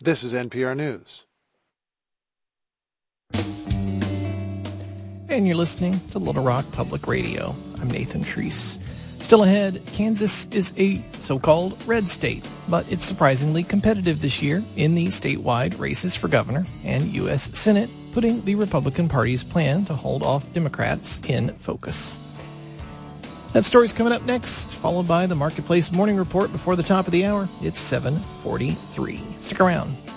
This is NPR News. And you're listening to Little Rock Public Radio. I'm Nathan Treese. Still ahead, Kansas is a so-called red state, but it's surprisingly competitive this year in the statewide races for governor and U.S. Senate, putting the Republican Party's plan to hold off Democrats in focus. That story's coming up next, followed by the Marketplace Morning Report before the top of the hour. It's 7:43. Stick around.